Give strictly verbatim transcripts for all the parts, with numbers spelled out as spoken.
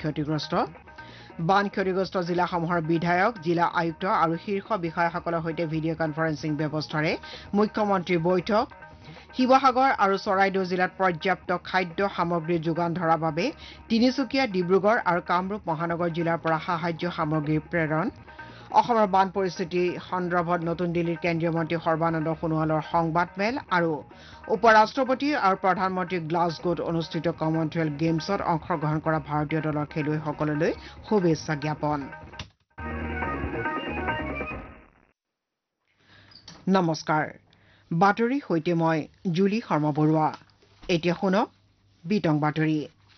ক্ষতিগ্ৰস্ত বান ক্ষতিগ্ৰস্ত জিলাসমূহৰ বিধায়ক জিলা আয়ুক্ত আৰু শীৰ্ষ বিষয়াসকলৰ সৈতে ভিডিঅ' কনফাৰেন্সিং ব্যৱস্থাৰে মুখ্যমন্ত্ৰীৰ বৈঠক শিৱসাগৰ আৰু চৰাইদেউ জিলাত পৰ্যাপ্ত খাদ্য সামগ্ৰী যোগান ধৰাৰ বাবে তিনিচুকীয়া ডিব্ৰুগড় আৰু কামৰূপ মহানগৰ জিলাৰ পৰা সাহায্য সামগ্ৰী প্ৰেৰণ অসমৰ বান পৰিস্থিতি সন্দৰ্ভত নতুন দিল্লীৰ কেন্দ্ৰীয় মন্ত্ৰী সৰ্বানন্দ সোণোৱালৰ সংবাদমেল আৰু উপ ৰাষ্ট্ৰপতি আৰু প্ৰধানমন্ত্ৰী গ্লাছগোত অনুষ্ঠিত কমনৱেলথ গেমছত অংশগ্ৰহণ কৰা ভাৰতীয় দলৰ খেলুৱৈসকললৈ শুভেচ্ছা জ্ঞাপন নমস্কাৰ বাতৰি সৈতে মই জুলি শৰ্মা বৰুৱা এতিয়া শুনক বিতং বাতৰি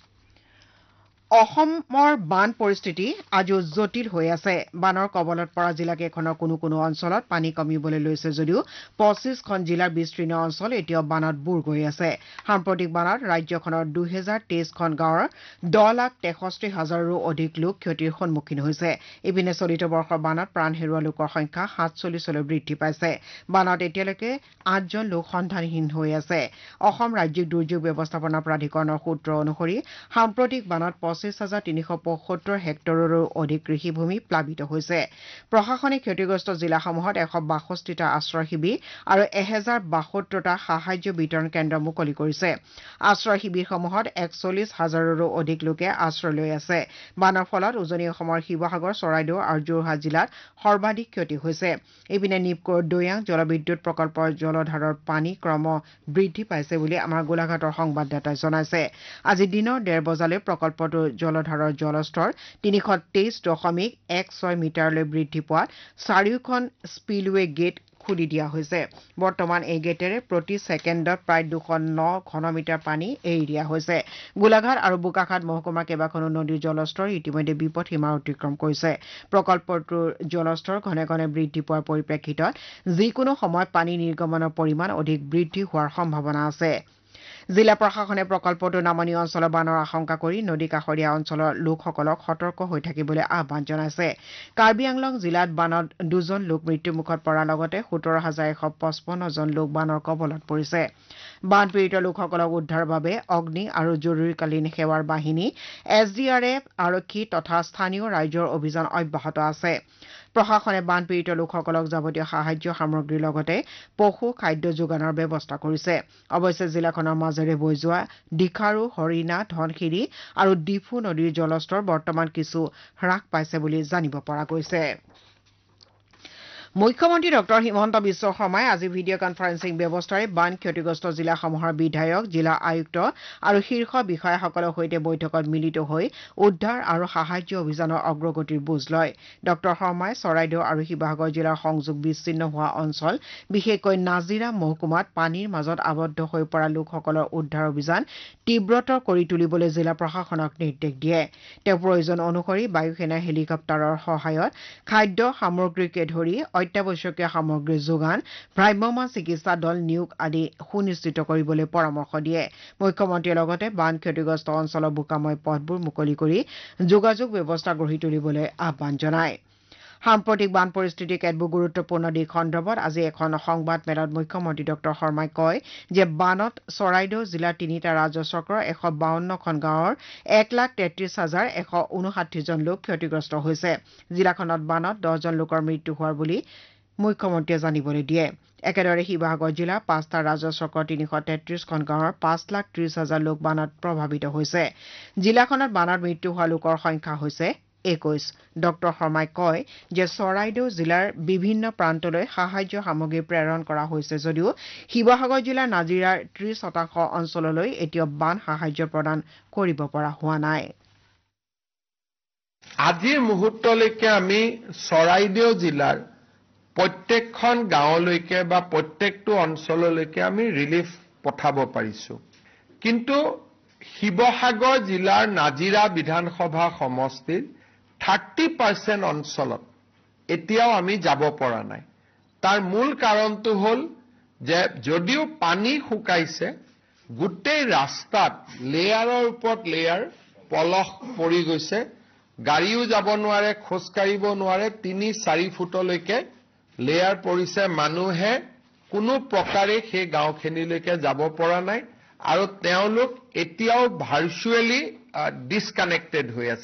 অসমৰ বান পৰিস্থিতি আজিও জটিল হৈ আছে বানৰ কবলত পৰা জিলাকেইখনৰ কোনো কোনো অঞ্চলত পানী কমিবলৈ লৈছে যদিও পঁচিছখন জিলাৰ বিস্তীৰ্ণ অঞ্চল এতিয়াও বানত বুৰ গৈ আছে সাম্প্ৰতিক বানত ৰাজ্যখনৰ দুহেজাৰ তেইছখন গাঁৱৰ দহ লাখ তেষষ্ঠি হাজাৰৰো অধিক লোক ক্ষতিৰ সন্মুখীন হৈছে ইপিনে চলিত বৰ্ষৰ বানত প্ৰাণ হেৰুওৱা লোকৰ সংখ্যা সাতচল্লিছলৈ বৃদ্ধি পাইছে বানত এতিয়ালৈকে আঠজন লোক সন্ধানহীন হৈ আছে অসম ৰাজ্যিক দুৰ্যোগ ব্যৱস্থাপনা প্ৰাধিকৰণৰ সূত্ৰ অনুসৰি সাম্প্ৰতিক বানত পঁচিছ হাজাৰ তিনিশ পঁয়সত্তৰ হেক্টৰৰো অধিক কৃষিভূমি প্লাবিত হৈছে প্ৰশাসনে ক্ষতিগ্ৰস্ত জিলাসমূহত এশ বাষষ্ঠিটা আশ্ৰয় শিবিৰ আৰু এহেজাৰ বাসত্তৰটা সাহায্য বিতৰণ কেন্দ্ৰ মুকলি কৰিছে আশ্ৰয় শিবিৰসমূহত একচল্লিছ হাজাৰৰো অধিক লোকে আশ্ৰয় লৈ আছে বানৰ ফলত উজনি অসমৰ শিৱসাগৰ চৰাইদেউ আৰু যোৰহাট জিলাত সৰ্বাধিক ক্ষতি হৈছে ইপিনে নিপকোৰ দৈয়াং জলবিদ্যুৎ প্ৰকল্পৰ জলধাৰৰ পানী ক্ৰম বৃদ্ধি পাইছে বুলি আমাৰ গোলাঘাটৰ সংবাদদাতাই জনাইছে আজি দিনৰ ডেৰ বজালৈ প্ৰকল্পটোৰ জলধাৰৰ জলস্তৰ তিনিশ তেইছ দশমিক এক ছয় মিটাৰলৈ বৃদ্ধি পোৱাত চাৰিওখন স্পিলৱে গেট খুলি দিয়া হৈছে বৰ্তমান এই গেটেৰে প্ৰতি ছেকেণ্ডত প্ৰায় দুশ ন ঘনমিটাৰ পানী এৰি দিয়া হৈছে গোলাঘাট আৰু বোকাখাট মহকুমাৰ কেইবাখনো নদীৰ জলস্তৰ ইতিমধ্যে বিপদ সীমা অতিক্ৰম কৰিছে প্ৰকল্পটোৰ জলস্তৰ ঘনে ঘনে বৃদ্ধি পোৱাৰ পৰিপ্ৰেক্ষিতত যিকোনো সময়ত পানী নিৰ্গমনৰ পৰিমাণ অধিক বৃদ্ধি হোৱাৰ সম্ভাৱনা আছে জিলা প্ৰশাসনে প্ৰকল্পটোৰ নামনি অঞ্চলৰ বানৰ আশংকা কৰি নদী কাষৰীয়া অঞ্চলৰ লোকসকলক সতৰ্ক হৈ থাকিবলৈ আহ্বান জনাইছে কাৰ্বি আংলং জিলাত বানত দুজন লোক মৃত্যুমুখত পৰাৰ লগতে সোতৰ হাজাৰ এশ পঁচপন্ন জন লোক বানৰ কবলত পৰিছে বানপীড়িত লোকসকলক উদ্ধাৰৰ বাবে অগ্নি আৰু জৰুৰীকালীন সেৱাৰ বাহিনী এছ ডি আৰ এফ আৰক্ষী তথা স্থানীয় ৰাইজৰ অভিযান অব্যাহত আছে প্ৰশাসনে বানপীড়িত লোকসকলক যাৱতীয় সাহায্য সামগ্ৰীৰ লগতে পশু খাদ্য যোগানৰ ব্যৱস্থা কৰিছে অৱশ্যে জিলাখনৰ মাজেৰে বৈ যোৱা ডিখাৰু হৰিণা ধনশিৰি আৰু ডিফু নদীৰ জলস্তৰ বৰ্তমান কিছু হ্ৰাস পাইছে বুলি জানিব পৰা গৈছে মুখ্যমন্ত্ৰী ডক্টৰ হিমন্ত বিশ্ব শৰ্মাই আজি ভিডিঅ' কনফাৰেন্সিং ব্যৱস্থাৰে বান ক্ষতিগ্ৰস্ত জিলাসমূহৰ বিধায়ক জিলা আয়ুক্ত আৰু শীৰ্ষ বিষয়াসকলৰ সৈতে বৈঠকত মিলিত হৈ উদ্ধাৰ আৰু সাহায্য অভিযানৰ অগ্ৰগতিৰ বুজ লয় ডক্টৰ শৰ্মাই চৰাইদেউ আৰু শিৱসাগৰ জিলাৰ সংযোগ বিচ্ছিন্ন হোৱা অঞ্চল বিশেষকৈ নাজিৰা মহকুমাত পানীৰ মাজত আবদ্ধ হৈ পৰা লোকসকলৰ উদ্ধাৰ অভিযান তীব্ৰতৰ কৰি তুলিবলৈ জিলা প্ৰশাসনক নিৰ্দেশ দিয়ে তেওঁ প্ৰয়োজন অনুসৰি বায়ুসেনাৰ হেলিকপ্টাৰৰ সহায়ত খাদ্য সামগ্ৰীকে ধৰি অত্যাৱশ্যকীয় সামগ্ৰীৰ যোগান ভ্ৰাম্যমাণ চিকিৎসা দল নিয়োগ আদি সুনিশ্চিত কৰিবলৈ পৰামৰ্শ দিয়ে মুখ্যমন্ত্ৰীয়ে লগতে বান ক্ষতিগ্ৰস্ত অঞ্চলৰ বোকাময় পথবোৰ মুকলি কৰি যোগাযোগ ব্যৱস্থা গঢ়ি তুলিবলৈ আহ্বান জনায় সাম্প্ৰতিক বান পৰিস্থিতিৰ কেতবোৰ গুৰুত্বপূৰ্ণ দিশ সন্দৰ্ভত আজি এখন সংবাদ মেলত মুখ্যমন্ত্ৰী ডক্টৰ শৰ্মাই কয় যে বানত চৰাইদেউ জিলাৰ তিনিটা ৰাজহ চক্ৰৰ এশ বাৱন্নখন গাঁৱৰ এক লাখ তেত্ৰিশ হাজাৰ এশ ঊনষাঠিজন লোক ক্ষতিগ্ৰস্ত হৈছে জিলাখনত বানত দহজন লোকৰ মৃত্যু হোৱাৰ বুলি মুখ্যমন্ত্ৰীয়ে জানিবলৈ দিয়ে একেদৰে শিৱসাগৰ জিলা পাঁচটা ৰাজহ চক্ৰৰ তিনিশ তেত্ৰিশখন গাঁৱৰ পাঁচ লাখ ত্ৰিশ হাজাৰ লোক বানত প্ৰভাৱিত হৈছে জিলাখনত বানত মৃত্যু হোৱা লোকৰ সংখ্যা হৈছে একৈশ ডক্টৰ শৰ্মাই কয় যে চৰাইদেউ জিলাৰ বিভিন্ন প্ৰান্তলৈ সাহায্য সামগ্ৰী প্ৰেৰণ কৰা হৈছে যদিও শিৱসাগৰ জিলাৰ নাজিৰাৰ ত্ৰিশ শতাংশ অঞ্চললৈ এতিয়াও বান সাহায্য প্ৰদান কৰিব পৰা হোৱা নাই আজিৰ মুহূৰ্তলৈকে আমি চৰাইদেউ জিলাৰ প্ৰত্যেকখন গাঁৱলৈকে বা প্ৰত্যেকটো অঞ্চললৈকে আমি ৰিলিফ পঠাব পাৰিছো কিন্তু শিৱসাগৰ জিলাৰ নাজিৰা বিধানসভা সমষ্টিৰ থাৰ্টি পাৰ্চেণ্ট অঞ্চলত এতিয়াও আমি যাব পৰা নাই তাৰ মূল কাৰণটো হ'ল যে যদিও পানী শুকাইছে গোটেই ৰাস্তাত লেয়াৰৰ ওপৰত লেয়াৰ পলস পৰি গৈছে গাড়ীও যাব নোৱাৰে খোজ কাঢ়িব নোৱাৰে তিনি চাৰি ফুটলৈকে লেয়াৰ পৰিছে মানুহে কোনো প্ৰকাৰে সেই গাঁওখিনিলৈকে যাব পৰা নাই আৰু তেওঁলোক এতিয়াও ভাৰ্চুৱেলি ডিসকানেক্টেড হৈ আছে